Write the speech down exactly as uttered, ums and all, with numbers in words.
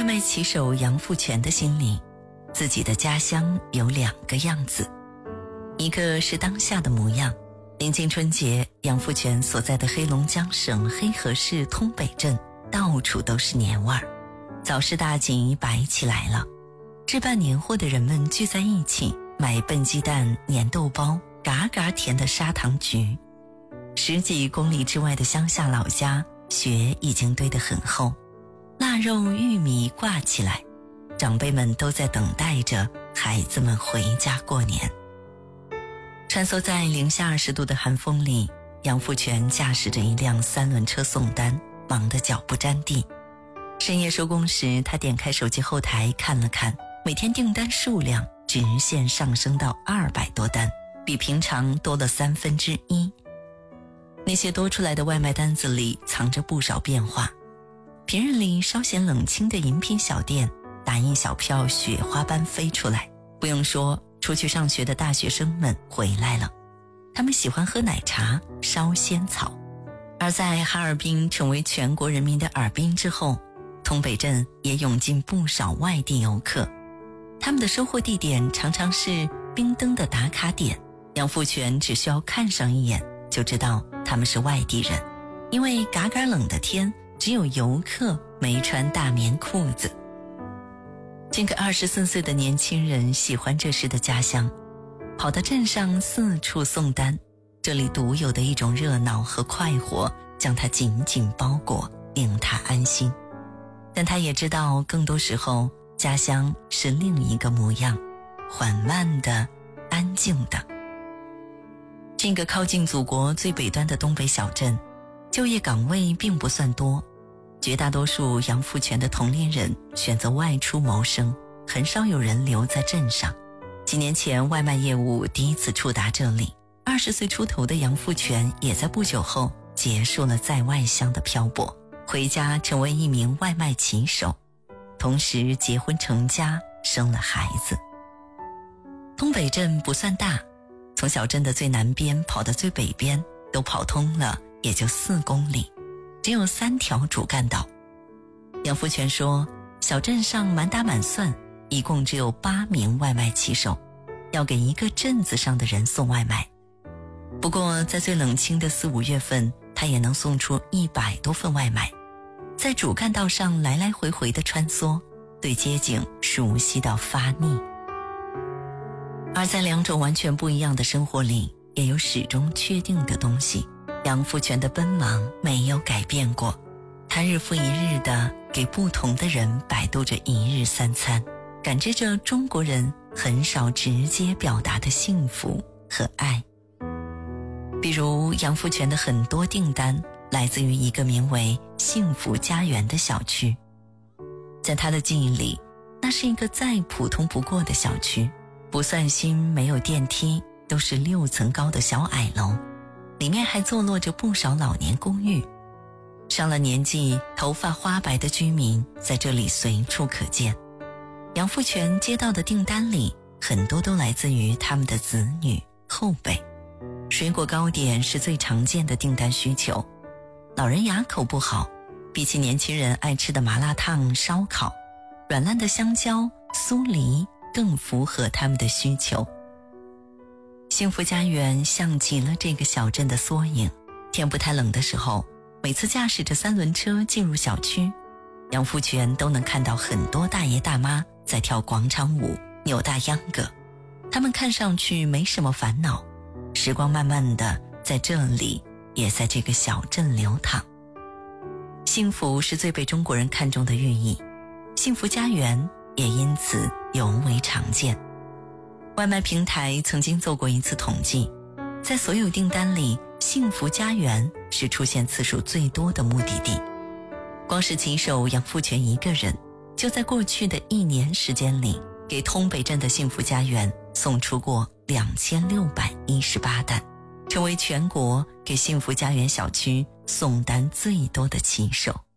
外卖骑手杨富全的心里，自己的家乡有两个样子，一个是当下的模样。临近春节，杨富全所在的黑龙江省黑河市通北镇到处都是年味儿，早市大集摆起来了，置办年货的人们聚在一起，买笨鸡蛋、粘豆包、嘎嘎甜的砂糖橘。十几公里之外的乡下老家，雪已经堆得很厚，腊肉、玉米挂起来，长辈们都在等待着孩子们回家过年。穿梭在零下二十度的寒风里，杨富全驾驶着一辆三轮车送单，忙得脚不沾地。深夜收工时，他点开手机后台看了看，每天订单数量直线上升到二百多单，比平常多了三分之一。那些多出来的外卖单子里藏着不少变化，平日里稍显冷清的饮品小店，打印小票雪花般飞出来。不用说，出去上学的大学生们回来了，他们喜欢喝奶茶、烧仙草。而在哈尔滨成为全国人民的耳滨之后，通北镇也涌进不少外地游客，他们的收获地点常常是冰灯的打卡点。杨富全只需要看上一眼就知道他们是外地人，因为嘎嘎冷的天，只有游客没穿大棉裤子。这个二十四岁的年轻人喜欢这时的家乡，跑到镇上四处送单，这里独有的一种热闹和快活将他紧紧包裹，令他安心。但他也知道，更多时候家乡是另一个模样，缓慢的，安静的。这个靠近祖国最北端的东北小镇，就业岗位并不算多，绝大多数杨富全的同龄人选择外出谋生，很少有人留在镇上。几年前外卖业务第一次触达这里，二十岁出头的杨富全也在不久后结束了在外乡的漂泊，回家成为一名外卖骑手，同时结婚成家，生了孩子。东北镇不算大，从小镇的最南边跑到最北边都跑通了也就四公里，只有三条主干道。杨富全说，小镇上满打满算一共只有八名外卖骑手，要给一个镇子上的人送外卖。不过在最冷清的四五月份，他也能送出一百多份外卖，在主干道上来来回回的穿梭，对街景熟悉到发腻。而在两种完全不一样的生活里，也有始终确定的东西。杨富全的奔忙没有改变过，他日复一日地给不同的人摆渡着一日三餐，感知着中国人很少直接表达的幸福和爱。比如杨富全的很多订单来自于一个名为幸福家园的小区，在他的记忆里，那是一个再普通不过的小区，不算新，没有电梯，都是六层高的小矮楼，里面还坐落着不少老年公寓。上了年纪、头发花白的居民在这里随处可见。杨富全接到的订单里，很多都来自于他们的子女后辈。水果糕点是最常见的订单需求，老人牙口不好，比起年轻人爱吃的麻辣烫、烧烤，软烂的香蕉、酥梨更符合他们的需求。幸福家园像极了这个小镇的缩影。天不太冷的时候，每次驾驶着三轮车进入小区，杨富全都能看到很多大爷大妈在跳广场舞、扭大秧歌，他们看上去没什么烦恼，时光慢慢的在这里，也在这个小镇流淌。幸福是最被中国人看重的寓意，幸福家园也因此尤为常见。外卖平台曾经做过一次统计，在所有订单里，幸福家园是出现次数最多的目的地。光是骑手杨富全一个人，就在过去的一年时间里，给通北镇的幸福家园送出过两千六百一十八单，成为全国给幸福家园小区送单最多的骑手。